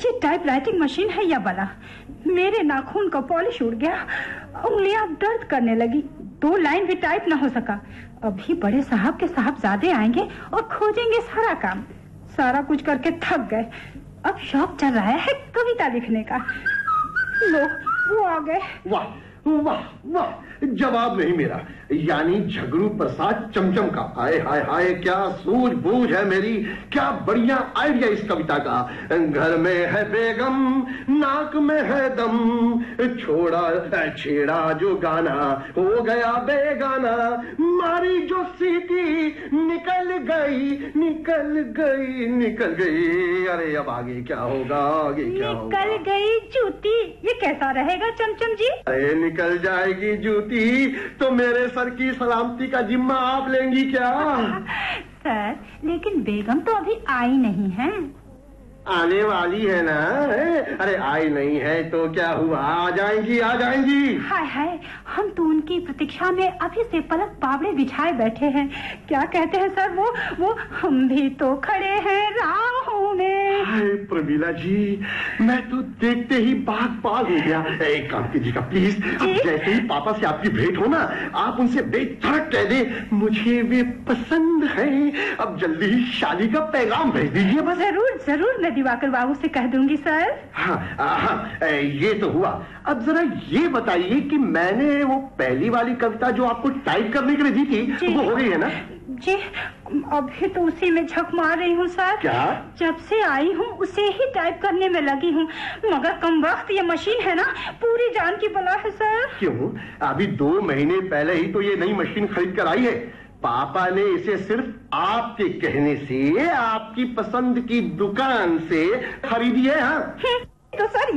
ये typewriting machine है या बला? मेरे नाखून का पॉलिश उड़ गया, उंगलियां दर्द करने लगी, 2 लाइन भी टाइप न हो सका। अभी बड़े साहब के साहबजादे आएंगे और खोजेंगे सारा काम। सारा कुछ करके थक गए, अब शौक चल रहा है कविता लिखने का। लो, वो आ गए। वाह वाह वाह, जवाब नहीं मेरा, यानी झगड़ू प्रसाद चमचम का। हाय हाय हाय, क्या सूझबूझ है मेरी, क्या बढ़िया आइडिया इस कविता का। घर में है बेगम, नाक में है दम, छोड़ा छेड़ा जो गाना हो गया बेगाना, मारी जो सीटी निकल गई निकल गई निकल गई। अरे अब आगे क्या होगा, आगे क्या होगा? निकल गई जूती, ये कैसा रहेगा चमचम जी? अरे निकल जाएगी जूती तो मेरे सर की सलामती का जिम्मा आप लेंगी क्या? सर, लेकिन बेगम तो अभी आई नहीं है। आने वाली है ना? अरे आई नहीं है तो क्या हुआ, आ जाएंगी आ जाएंगी। हाय हाय, हम तो उनकी प्रतीक्षा में अभी से पलक पावड़े बिछाए बैठे हैं। क्या कहते हैं सर वो हम भी तो खड़े हैं राहों में। हाय प्रमीला जी, मैं तो देखते ही बाग बाग हो गया। एक काम कीजिएगा प्लीज, अब जैसे ही पापा से आपकी भेंट हो ना, आप उनसे बेधड़क कह दे मुझे वे पसंद है। अब जल्दी ही शादी का पैगाम भेज दीजिए बस। जरूर जरूर, मैं दिवाकर बाबू से कह दूंगी सर। हाँ, ये तो हुआ। अब जरा ये बताइए कि मैंने वो पहली वाली कविता जो आपको टाइप करने के लिए दी थी, वो हो गई है ना? जी, अभी तो उसी में झक मार रही हूँ सर। क्या? जब से आई हूँ उसे ही टाइप करने में लगी हूँ, मगर कम वक्त ये मशीन है ना, पूरी जान की बला है सर। क्यों? अभी 2 महीने पहले ही तो ये नई मशीन खरीद कर आई है। पापा ने इसे सिर्फ आपके कहने से, आपकी पसंद की दुकान से खरीदी है। हाँ तो सर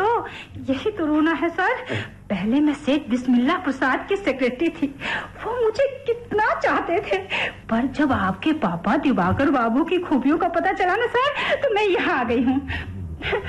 यही तो रोना है सर। पहले मैं सेठ बिस्मिल्लाह प्रसाद की सेक्रेटरी थी, वो मुझे कितना चाहते थे, पर जब आपके पापा दिवाकर बाबू की खूबियों का पता चला ना सर, तो मैं यहाँ आ गई हूँ।